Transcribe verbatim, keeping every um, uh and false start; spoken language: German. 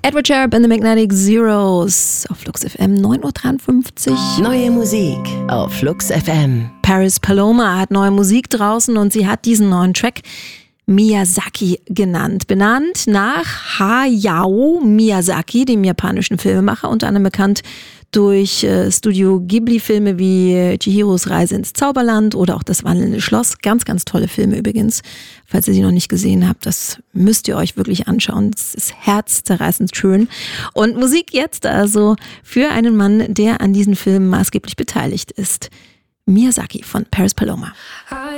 Edward Sharpe and the Magnetic Zeros auf Flux F M neun Uhr dreiundfünfzig. Neue Musik auf Flux F M. Paris Paloma hat neue Musik draußen und sie hat diesen neuen Track Miyazaki genannt. Benannt nach Hayao Miyazaki, dem japanischen Filmemacher, unter anderem bekannt durch äh, Studio Ghibli-Filme wie Chihiros Reise ins Zauberland oder auch Das wandelnde Schloss. Ganz, ganz tolle Filme übrigens. Falls ihr sie noch nicht gesehen habt, das müsst ihr euch wirklich anschauen. Das ist herzzerreißend schön. Und Musik jetzt also für einen Mann, der an diesen Filmen maßgeblich beteiligt ist. Miyazaki von Paris Paloma.